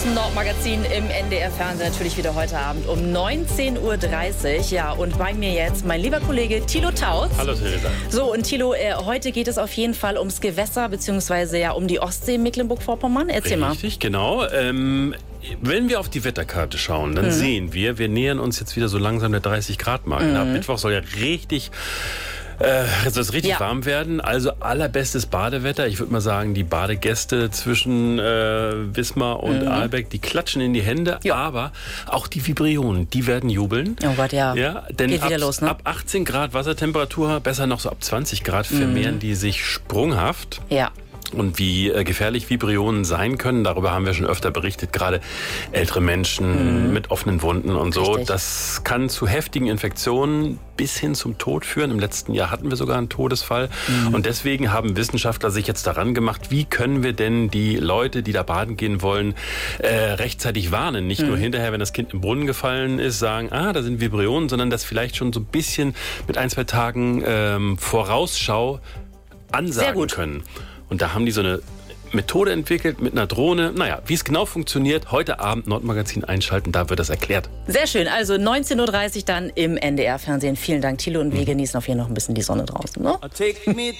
Nordmagazin im NDR-Fernsehen, natürlich wieder heute Abend um 19.30 Uhr. Ja, und bei mir jetzt mein lieber Kollege Thilo Tautz. Hallo Theresa. So, und Thilo, heute geht es auf jeden Fall ums Gewässer, beziehungsweise ja um die Ostsee Mecklenburg-Vorpommern. Erzähl mal. Richtig, genau. Wenn wir auf die Wetterkarte schauen, dann sehen wir nähern uns jetzt wieder so langsam der 30-Grad-Marke. Ab Mittwoch soll ja richtig... es soll richtig warm werden, also allerbestes Badewetter. Ich würde mal sagen, die Badegäste zwischen Wismar und Ahlbeck, die klatschen in die Hände, aber auch die Vibrionen, die werden jubeln. Oh Gott, ja. Denn geht wieder los, ne? Ab 18 Grad Wassertemperatur, besser noch so ab 20 Grad, vermehren die sich sprunghaft. Ja. Und wie gefährlich Vibrionen sein können, darüber haben wir schon öfter berichtet, gerade ältere Menschen mit offenen Wunden und so. Richtig. Das kann zu heftigen Infektionen bis hin zum Tod führen. Im letzten Jahr hatten wir sogar einen Todesfall. Und deswegen haben Wissenschaftler sich jetzt daran gemacht, wie können wir denn die Leute, die da baden gehen wollen, rechtzeitig warnen. Nicht nur hinterher, wenn das Kind im Brunnen gefallen ist, sagen, da sind Vibrionen, sondern das vielleicht schon so ein bisschen mit 1-2 Tagen Vorausschau ansagen können. Und da haben die so eine Methode entwickelt mit einer Drohne. Naja, wie es genau funktioniert, heute Abend Nordmagazin einschalten, da wird das erklärt. Sehr schön, also 19.30 Uhr dann im NDR-Fernsehen. Vielen Dank, Thilo, und wir genießen auf jeden Fall noch ein bisschen die Sonne draußen. Ne?